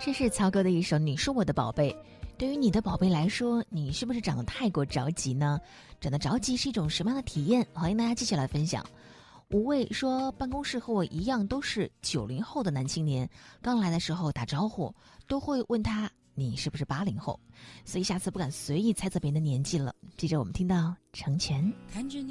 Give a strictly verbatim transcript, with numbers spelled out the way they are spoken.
这是曹格的一首《你是我的宝贝》。对于你的宝贝来说，你是不是长得太过着急呢？长得着急是一种什么样的体验？欢迎大家继续来分享。五位说，办公室和我一样都是九零后的男青年，刚来的时候打招呼都会问他你是不是八零后，所以下次不敢随意猜测别人的年纪了。接着我们听到成全。 看着你